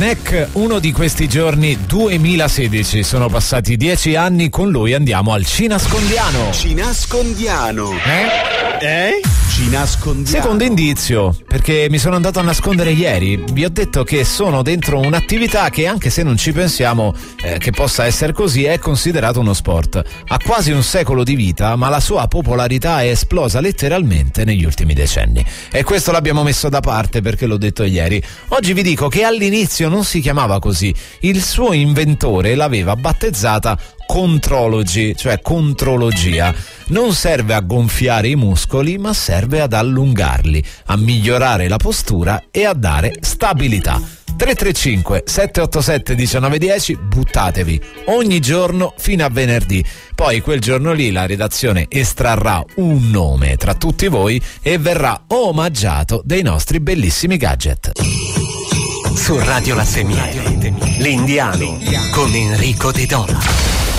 Neck, uno di questi giorni 2016, sono passati 10 anni, con lui andiamo al Cinascondiano. Cinascondiano. Cinascondiano. Secondo indizio, perché mi sono andato a nascondere ieri, vi ho detto che sono dentro un'attività che, anche se non ci pensiamo che possa essere così, è considerato uno sport. Ha quasi un secolo di vita, ma la sua popolarità è esplosa letteralmente negli ultimi decenni. E questo l'abbiamo messo da parte perché l'ho detto ieri. Oggi vi dico che all'inizio non si chiamava così. Il suo inventore l'aveva battezzata Contrology, cioè contrologia. Non serve a gonfiare i muscoli, ma serve ad allungarli, a migliorare la postura e a dare stabilità. 335 787 1910, buttatevi ogni giorno fino a venerdì. Poi quel giorno lì la redazione estrarrà un nome tra tutti voi e verrà omaggiato dei nostri bellissimi gadget. Su Radio La Semiera, l'Indiano con Enrico De Dona.